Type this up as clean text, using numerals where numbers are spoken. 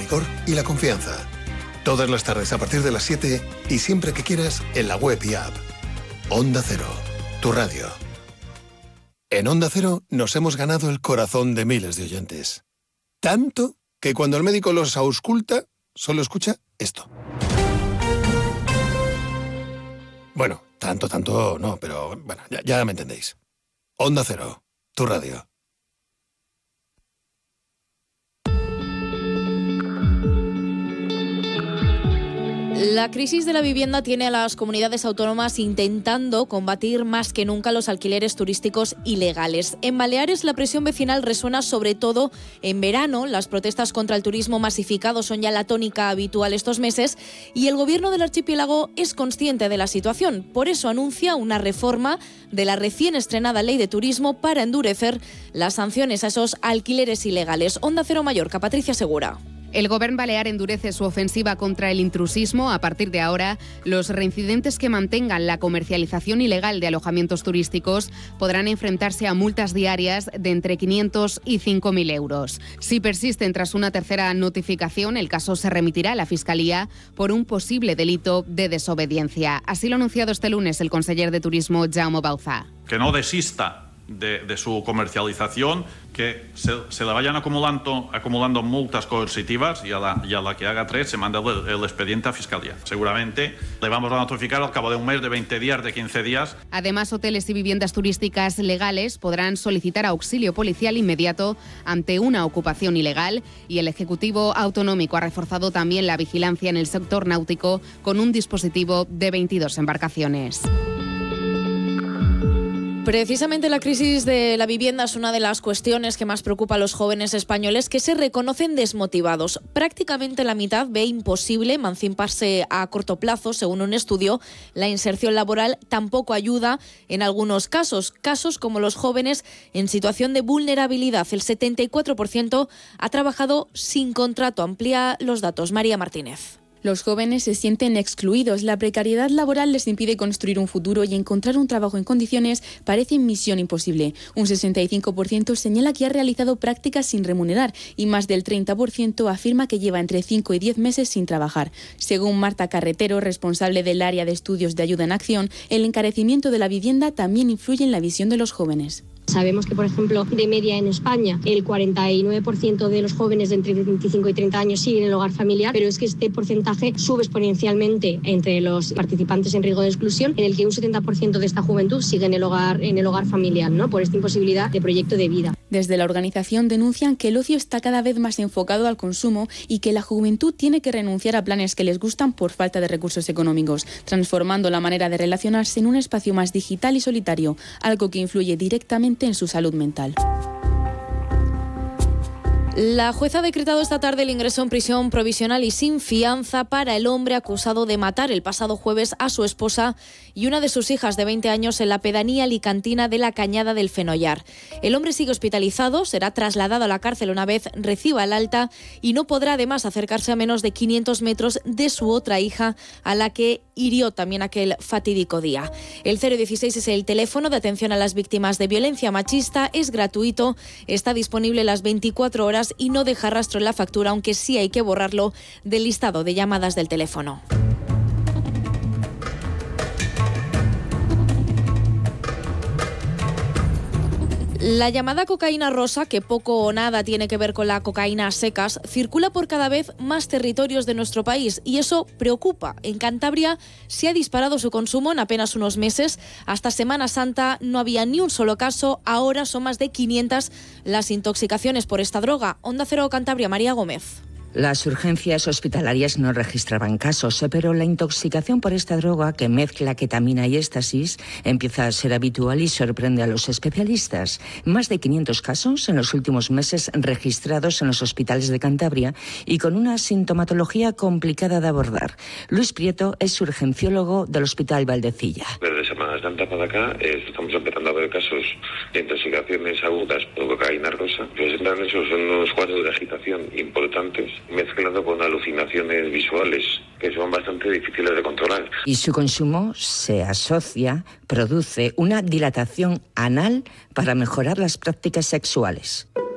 rigor y la confianza. Todas las tardes a partir de las 7 y siempre que quieras en la web y app. Onda Cero, tu radio. En Onda Cero nos hemos ganado el corazón de miles de oyentes. Tanto que cuando el médico los ausculta, solo escucha esto. Bueno, tanto no, pero bueno, ya me entendéis. Onda Cero, tu radio. La crisis de la vivienda tiene a las comunidades autónomas intentando combatir más que nunca los alquileres turísticos ilegales. En Baleares la presión vecinal resuena sobre todo en verano. Las protestas contra el turismo masificado son ya la tónica habitual estos meses y el gobierno del archipiélago es consciente de la situación. Por eso anuncia una reforma de la recién estrenada Ley de Turismo para endurecer las sanciones a esos alquileres ilegales. Onda Cero Mallorca, Patricia Segura. El Gobierno balear endurece su ofensiva contra el intrusismo. A partir de ahora, los reincidentes que mantengan la comercialización ilegal de alojamientos turísticos podrán enfrentarse a multas diarias de entre 500 y 5.000 euros. Si persisten tras una tercera notificación, el caso se remitirá a la Fiscalía por un posible delito de desobediencia. Así lo ha anunciado este lunes el conseller de Turismo, Jaume Bauzá. Que no desista de su comercialización, que se le vayan acumulando multas coercitivas y a la que haga 3 se manda el expediente a Fiscalía. Seguramente le vamos a notificar al cabo de un mes, de 20 días, de 15 días. Además, hoteles y viviendas turísticas legales podrán solicitar auxilio policial inmediato ante una ocupación ilegal y el Ejecutivo Autonómico ha reforzado también la vigilancia en el sector náutico con un dispositivo de 22 embarcaciones. Precisamente la crisis de la vivienda es una de las cuestiones que más preocupa a los jóvenes españoles que se reconocen desmotivados. Prácticamente la mitad ve imposible emanciparse a corto plazo, según un estudio. La inserción laboral tampoco ayuda en algunos casos como los jóvenes en situación de vulnerabilidad. El 74% ha trabajado sin contrato. Amplía los datos María Martínez. Los jóvenes se sienten excluidos, la precariedad laboral les impide construir un futuro y encontrar un trabajo en condiciones parece misión imposible. Un 65% señala que ha realizado prácticas sin remunerar y más del 30% afirma que lleva entre 5 y 10 meses sin trabajar. Según Marta Carretero, responsable del área de estudios de ayuda en acción, el encarecimiento de la vivienda también influye en la visión de los jóvenes. Sabemos que, por ejemplo, de media en España, el 49% de los jóvenes de entre 25 y 30 años siguen en el hogar familiar, pero es que este porcentaje sube exponencialmente entre los participantes en riesgo de exclusión, en el que un 70% de esta juventud sigue en el hogar familiar, ¿no? Por esta imposibilidad de proyecto de vida. Desde la organización denuncian que el ocio está cada vez más enfocado al consumo y que la juventud tiene que renunciar a planes que les gustan por falta de recursos económicos, transformando la manera de relacionarse en un espacio más digital y solitario, algo que influye directamente en su salud mental. La jueza ha decretado esta tarde el ingreso en prisión provisional y sin fianza para el hombre acusado de matar el pasado jueves a su esposa y una de sus hijas de 20 años en la pedanía alicantina de la Cañada del Fenollar. El hombre sigue hospitalizado, será trasladado a la cárcel una vez reciba el alta y no podrá además acercarse a menos de 500 metros de su otra hija, a la que hirió también aquel fatídico día. El 016 es el teléfono de atención a las víctimas de violencia machista, es gratuito, está disponible las 24 horas y no deja rastro en la factura, aunque sí hay que borrarlo del listado de llamadas del teléfono. La llamada cocaína rosa, que poco o nada tiene que ver con la cocaína a secas, circula por cada vez más territorios de nuestro país y eso preocupa. En Cantabria se ha disparado su consumo en apenas unos meses. Hasta Semana Santa no había ni un solo caso, ahora son más de 500 las intoxicaciones por esta droga. Onda Cero Cantabria, María Gómez. Las urgencias hospitalarias no registraban casos, pero la intoxicación por esta droga, que mezcla ketamina y éxtasis, empieza a ser habitual y sorprende a los especialistas. Más de 500 casos en los últimos meses registrados en los hospitales de Cantabria y con una sintomatología complicada de abordar. Luis Prieto es urgenciólogo del Hospital Valdecilla. Desde Semana Santa para acá estamos empezando a ver casos de intoxicaciones agudas por cocaína rosa. Presentan esos son unos cuadros de agitación importantes, mezclado con alucinaciones visuales que son bastante difíciles de controlar. Y su consumo produce una dilatación anal para mejorar las prácticas sexuales.